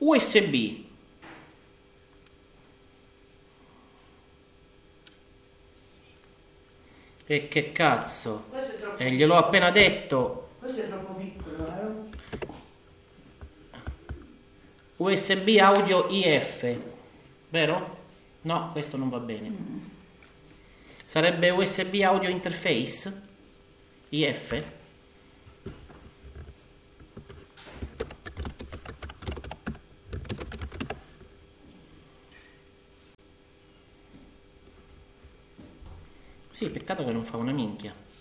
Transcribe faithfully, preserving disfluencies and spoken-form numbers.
U S B. E che cazzo? E eh, gliel'ho appena detto. Questo è troppo piccolo, eh? U S B audio I F, vero? No, questo non va bene. Mm. Sarebbe U S B audio interface I F. Sì, peccato che non fa una minchia.